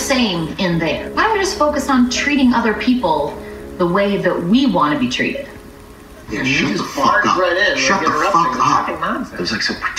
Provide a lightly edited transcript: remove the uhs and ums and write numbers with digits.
same in there. Why don't we just focus on treating other people the way that we want to be treated? Yeah, shut the fuck up. Right in, shut the fuck up. It was like so